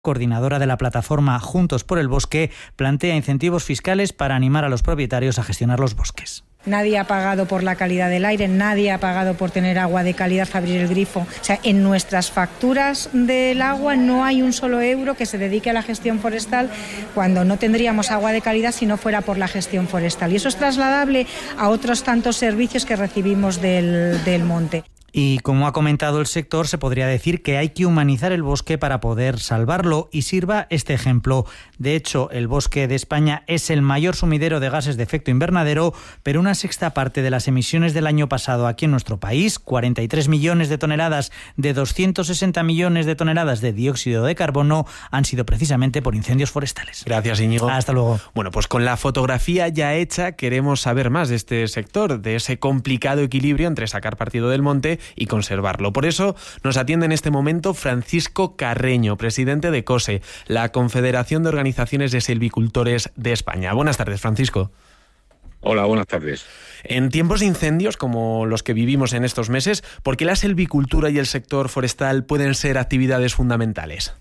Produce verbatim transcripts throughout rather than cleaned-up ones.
coordinadora de la plataforma Juntos por el Bosque, plantea incentivos fiscales para animar a los propietarios a gestionar los bosques. Nadie ha pagado por la calidad del aire, nadie ha pagado por tener agua de calidad, abrir el grifo. O sea, en nuestras facturas del agua no hay un solo euro que se dedique a la gestión forestal, cuando no tendríamos agua de calidad si no fuera por la gestión forestal. Y eso es trasladable a otros tantos servicios que recibimos del, del monte. Y como ha comentado el sector, se podría decir que hay que humanizar el bosque para poder salvarlo, y sirva este ejemplo. De hecho, el bosque de España es el mayor sumidero de gases de efecto invernadero, pero una sexta parte de las emisiones del año pasado aquí en nuestro país, cuarenta y tres millones de toneladas de doscientos sesenta millones de toneladas de dióxido de carbono, han sido precisamente por incendios forestales. Gracias, Íñigo. Hasta luego. Bueno, pues con la fotografía ya hecha, queremos saber más de este sector, de ese complicado equilibrio entre sacar partido del monte y conservarlo. Por eso nos atiende en este momento Francisco Carreño, presidente de COSE, la Confederación de Organizaciones de Silvicultores de España. Buenas tardes, Francisco. Hola, buenas tardes. En tiempos de incendios como los que vivimos en estos meses, ¿por qué la silvicultura y el sector forestal pueden ser actividades fundamentales?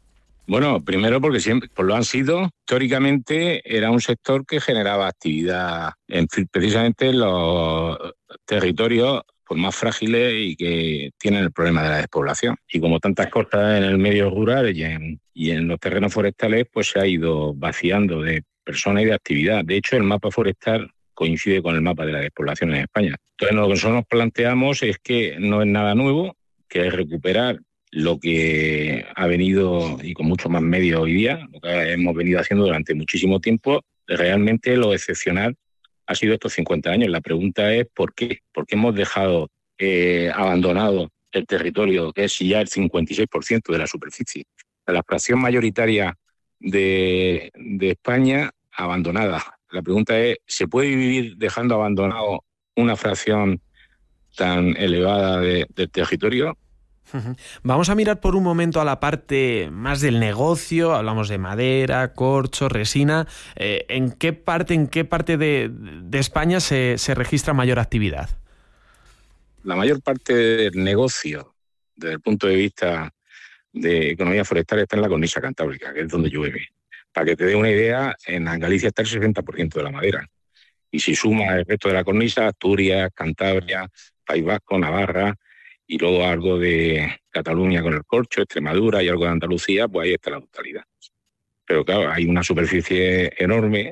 Bueno, primero porque siempre pues lo han sido. Históricamente era un sector que generaba actividad en, precisamente en los territorios pues más frágiles y que tienen el problema de la despoblación. Y como tantas cosas en el medio rural y en, y en los terrenos forestales, pues se ha ido vaciando de personas y de actividad. De hecho, el mapa forestal coincide con el mapa de la despoblación en España. Entonces, lo que nosotros nos planteamos es que no es nada nuevo, que es recuperar lo que ha venido, y con mucho más medios hoy día, lo que hemos venido haciendo durante muchísimo tiempo. Realmente lo excepcional ha sido estos cincuenta años. La pregunta es ¿por qué? ¿Por qué hemos dejado eh, abandonado el territorio, que es ya el cincuenta y seis por ciento de la superficie? La fracción mayoritaria de, de España abandonada. La pregunta es, ¿se puede vivir dejando abandonado una fracción tan elevada de, del territorio? Vamos a mirar por un momento a la parte más del negocio. Hablamos de madera, corcho, resina. Eh, ¿En qué parte, en qué parte de, de España se, se registra mayor actividad? La mayor parte del negocio, desde el punto de vista de economía forestal, está en la cornisa cantábrica, que es donde llueve. Para que te dé una idea, en Galicia está el sesenta por ciento de la madera. Y si suma el resto de la cornisa, Asturias, Cantabria, País Vasco, Navarra, y luego algo de Cataluña con el corcho, Extremadura y algo de Andalucía, pues ahí está la totalidad. Pero claro, hay una superficie enorme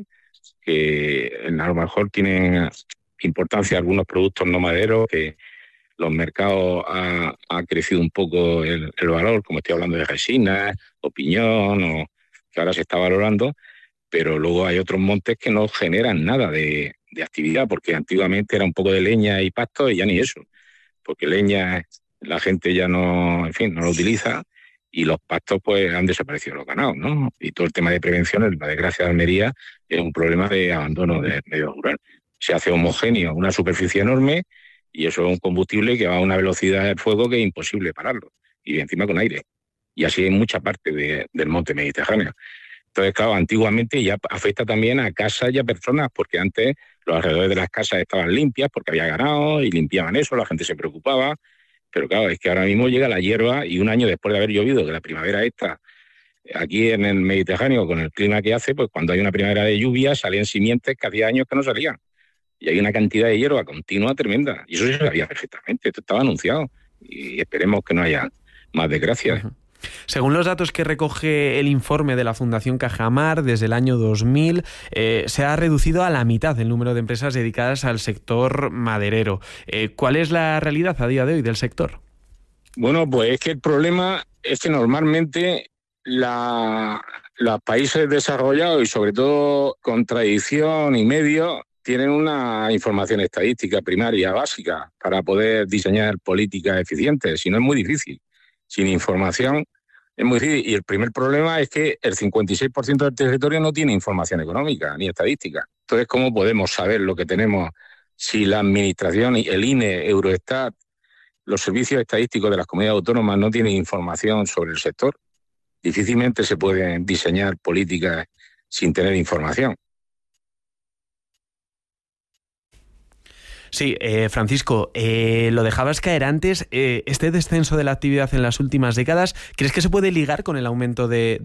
que a lo mejor tienen importancia algunos productos no maderos, que los mercados ha, ha crecido un poco el, el valor, como estoy hablando de resinas, o piñón, o que ahora se está valorando, pero luego hay otros montes que no generan nada de, de actividad, porque antiguamente era un poco de leña y pasto y ya ni eso. Porque leña la gente ya no, en fin, no lo utiliza, y los pastos pues han desaparecido los ganados, ¿no? Y todo el tema de prevención, la desgracia de Almería, es un problema de abandono del medio rural. Se hace homogéneo una superficie enorme y eso es un combustible que va a una velocidad del fuego que es imposible pararlo, y encima con aire. Y así en mucha parte de, del monte Mediterráneo. Entonces, claro, antiguamente ya afecta también a casas y a personas, porque antes los alrededores de las casas estaban limpias porque había ganado y limpiaban eso, la gente se preocupaba. Pero claro, es que ahora mismo llega la hierba y un año después de haber llovido, que la primavera esta, aquí en el Mediterráneo, con el clima que hace, pues cuando hay una primavera de lluvia salían simientes que hacía años que no salían. Y hay una cantidad de hierba continua tremenda. Y eso se sabía perfectamente, esto estaba anunciado. Y esperemos que no haya más desgracias. Uh-huh. Según los datos que recoge el informe de la Fundación Cajamar, desde el año dos mil eh, se ha reducido a la mitad el número de empresas dedicadas al sector maderero. Eh, ¿Cuál es la realidad a día de hoy del sector? Bueno, pues es que el problema es que normalmente la, los países desarrollados, y sobre todo con tradición y medios, tienen una información estadística primaria básica para poder diseñar políticas eficientes. Si no, es muy difícil. Sin información es muy difícil. Y el primer problema es que el cincuenta y seis por ciento del territorio no tiene información económica ni estadística. Entonces, ¿cómo podemos saber lo que tenemos si la administración, el I N E, Eurostat, los servicios estadísticos de las comunidades autónomas no tienen información sobre el sector? Difícilmente se pueden diseñar políticas sin tener información. Sí, eh, Francisco, eh, lo dejabas caer antes. Eh, este descenso de la actividad en las últimas décadas, ¿crees que se puede ligar con el aumento de,